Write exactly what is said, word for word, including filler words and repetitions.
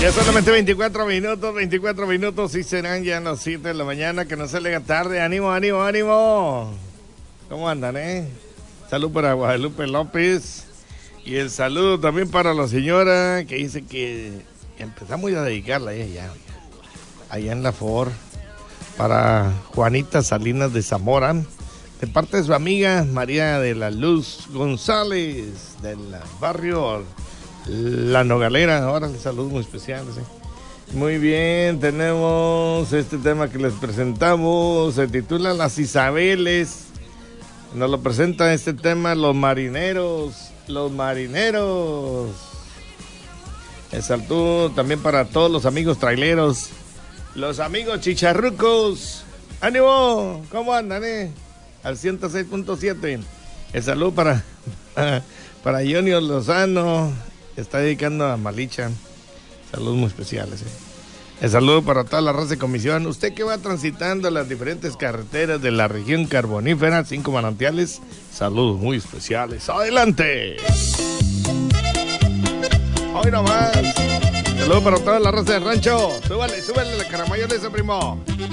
Ya solamente veinticuatro minutos, veinticuatro minutos y serán ya las siete de la mañana, que no se le haga tarde. ¡Ánimo, ánimo, ánimo! ¿Cómo andan, eh? Salud para Guadalupe López. Y el saludo también para la señora que dice que empezamos a dedicarla a ella, allá en la Ford. Para Juanita Salinas de Zamora, de parte de su amiga María de la Luz González, del barrio La Nogalera. Ahora le saludo muy especial, ¿sí? Muy bien, tenemos este tema que les presentamos, se titula Las Isabeles. Nos lo presenta este tema Los Marineros, Los Marineros. El saludo también para todos los amigos traileros, los amigos chicharrucos. ¡Ánimo! ¿Cómo andan, eh? Al ciento seis punto siete. El saludo para, para Junior Lozano, está dedicando a Malicha. Saludos muy especiales, eh. El saludo para toda la raza de comisión. Usted que va transitando las diferentes carreteras de la región carbonífera, cinco manantiales, saludos muy especiales. ¡Adelante! Hoy nomás. Saludos para toda la raza del rancho. Súbale, súbale la caramayonesa, primo.